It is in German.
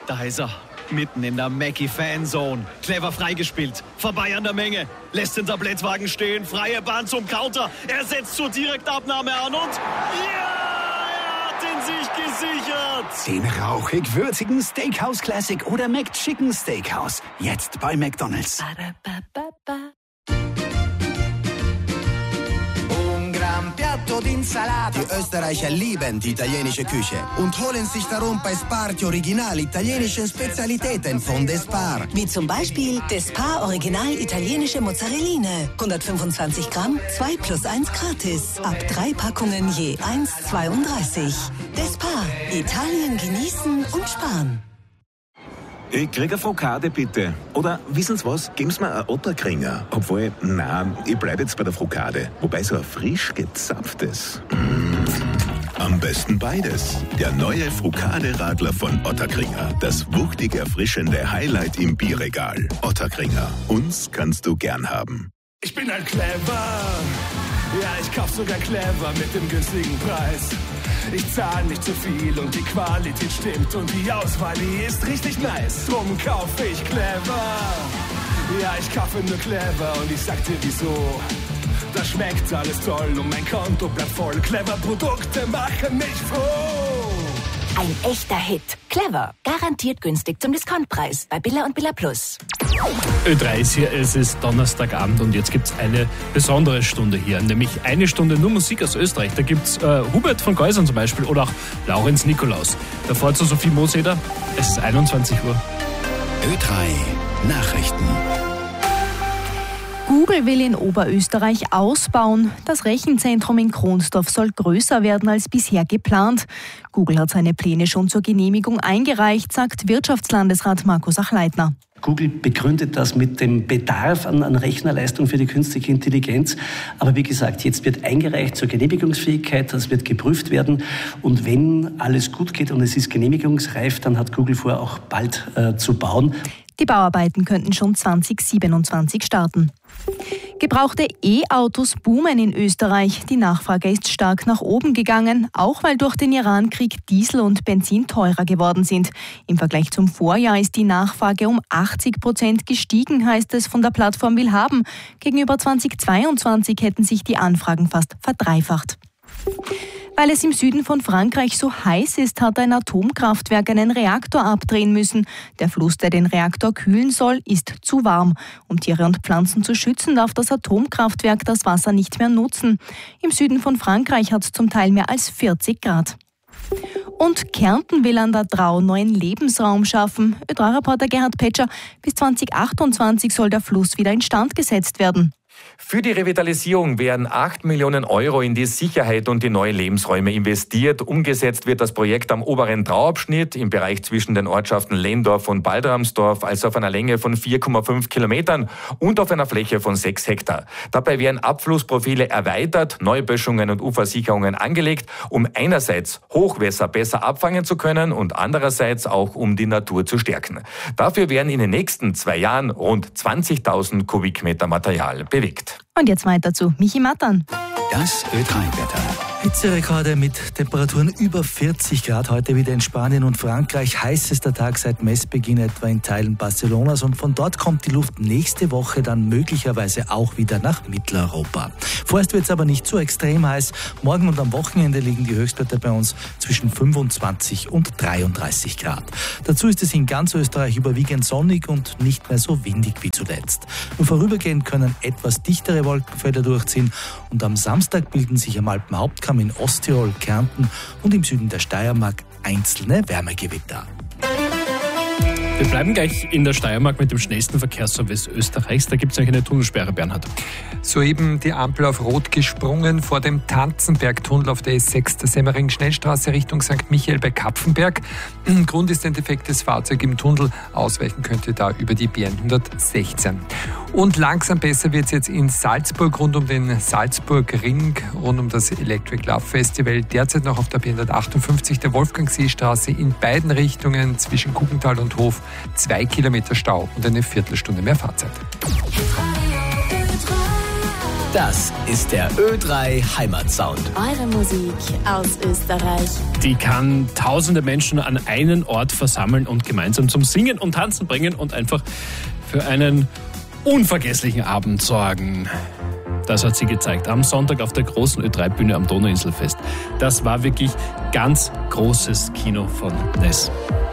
Da ist er, mitten in der Mackie-Fanzone. Clever freigespielt, vorbei an der Menge. Lässt den Tablettwagen stehen, freie Bahn zum Counter. Er setzt zur Direktabnahme an und... ja! Er hat ihn sich gesichert! Den rauchig-würzigen Steakhouse Classic oder McChicken Steakhouse. Jetzt bei McDonald's. Die Österreicher lieben die italienische Küche und holen sich darum bei Spar die original italienischen Spezialitäten von Despar. Wie zum Beispiel Despar Original italienische Mozzarelline. 125 Gramm, 2 + 1 gratis. Ab 3 Packungen je 1,32. Despar. Italien genießen und sparen. Ich krieg eine Frikade, bitte. Oder, wissen Sie was, geben Sie mir einen Otterkringer. Obwohl, nein, ich bleib jetzt bei der Frikade. Wobei so ein frisch gezapftes. Am besten beides. Der neue Frikade-Radler von Otterkringer. Das wuchtig erfrischende Highlight im Bierregal. Otterkringer. Uns kannst du gern haben. Ich bin halt clever. Ja, ich kauf sogar clever mit dem günstigen Preis. Ich zahle nicht zu viel und die Qualität stimmt und die Auswahl, die ist richtig nice. Drum kaufe ich clever. Ja, ich kaufe nur clever und ich sag dir wieso. Da schmeckt alles toll und mein Konto bleibt voll. Clever Produkte machen mich froh. Ein echter Hit. Clever. Garantiert günstig zum Discountpreis bei Billa und Billa Plus. Ö3 ist hier, es ist Donnerstagabend und jetzt gibt's eine besondere Stunde hier, nämlich eine Stunde nur Musik aus Österreich. Da gibt's Hubert von Geusern zum Beispiel oder auch Laurenz Nikolaus. Davor zu Sophie Moseder, es ist 21 Uhr. Ö3 Nachrichten. Google will in Oberösterreich ausbauen. Das Rechenzentrum in Kronsdorf soll größer werden als bisher geplant. Google hat seine Pläne schon zur Genehmigung eingereicht, sagt Wirtschaftslandesrat Markus Achleitner. Google begründet das mit dem Bedarf an Rechnerleistung für die künstliche Intelligenz. Aber wie gesagt, jetzt wird eingereicht zur Genehmigungsfähigkeit, das wird geprüft werden. Und wenn alles gut geht und es ist genehmigungsreif, dann hat Google vor, auch bald zu bauen. Die Bauarbeiten könnten schon 2027 starten. Gebrauchte E-Autos boomen in Österreich. Die Nachfrage ist stark nach oben gegangen, auch weil durch den Iran-Krieg Diesel und Benzin teurer geworden sind. Im Vergleich zum Vorjahr ist die Nachfrage um 80% gestiegen, heißt es von der Plattform Willhaben. Gegenüber 2022 hätten sich die Anfragen fast verdreifacht. Weil es im Süden von Frankreich so heiß ist, hat ein Atomkraftwerk einen Reaktor abdrehen müssen. Der Fluss, der den Reaktor kühlen soll, ist zu warm. Um Tiere und Pflanzen zu schützen, darf das Atomkraftwerk das Wasser nicht mehr nutzen. Im Süden von Frankreich hat es zum Teil mehr als 40 Grad. Und Kärnten will an der Drau neuen Lebensraum schaffen. Ö3-Reporter Gerhard Petscher, bis 2028 soll der Fluss wieder instand gesetzt werden. Für die Revitalisierung werden 8 Millionen Euro in die Sicherheit und die neuen Lebensräume investiert. Umgesetzt wird das Projekt am oberen Drauabschnitt im Bereich zwischen den Ortschaften Lehndorf und Balderamsdorf, also auf einer Länge von 4,5 Kilometern und auf einer Fläche von 6 Hektar. Dabei werden Abflussprofile erweitert, Neuböschungen und Ufersicherungen angelegt, um einerseits Hochwässer besser abfangen zu können und andererseits auch um die Natur zu stärken. Dafür werden in den nächsten 2 Jahren rund 20.000 Kubikmeter Material bewegt. Und jetzt weiter zu Michi Mattern. Das Ö3-Wetter. Hitzerekorde mit Temperaturen über 40 Grad heute wieder in Spanien und Frankreich. Heißester Tag seit Messbeginn etwa in Teilen Barcelonas. Und von dort kommt die Luft nächste Woche dann möglicherweise auch wieder nach Mitteleuropa. Vorerst wird es aber nicht so extrem heiß. Morgen und am Wochenende liegen die Höchstwerte bei uns zwischen 25 und 33 Grad. Dazu ist es in ganz Österreich überwiegend sonnig und nicht mehr so windig wie zuletzt. Nur vorübergehend können etwas dichtere Wolkenfelder durchziehen. Und am Samstag bilden sich am Alpenhauptkamm in Osttirol, Kärnten und im Süden der Steiermark einzelne Wärmegewitter. Wir bleiben gleich in der Steiermark mit dem schnellsten Verkehrsservice Österreichs. Da gibt es nämlich eine Tunnelsperre, Bernhard. Soeben die Ampel auf Rot gesprungen vor dem Tanzenberg-Tunnel auf der S6 der Semmering-Schnellstraße Richtung St. Michael bei Kapfenberg. Grund ist ein defektes Fahrzeug im Tunnel. Ausweichen könnte da über die B116. Und langsam besser wird es jetzt in Salzburg rund um den Salzburg-Ring, rund um das Electric Love Festival. Derzeit noch auf der B158 der Wolfgang-See-Straße in beiden Richtungen zwischen Kuckenthal und Hof 2 Kilometer Stau und eine Viertelstunde mehr Fahrzeit. Das ist der Ö3 Heimatsound. Eure Musik aus Österreich. Die kann tausende Menschen an einen Ort versammeln und gemeinsam zum Singen und Tanzen bringen und einfach für einen unvergesslichen Abend sorgen. Das hat sie gezeigt am Sonntag auf der großen Ö3-Bühne am Donauinselfest. Das war wirklich ganz großes Kino von Ness.